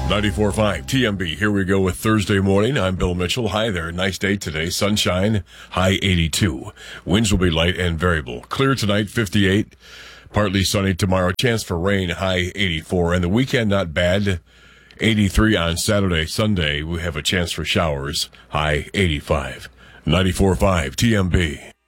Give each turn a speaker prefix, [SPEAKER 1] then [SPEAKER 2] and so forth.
[SPEAKER 1] 94.5 TMB. Here we go with Thursday morning. I'm Bill Mitchell. Hi there. Nice day today. Sunshine, high 82. Winds will be light and variable. Clear tonight, 58. Partly sunny tomorrow. Chance for rain, high 84. And the weekend, not bad. 83 on Saturday. Sunday, we have a chance for showers, high 85. 94.5 TMB.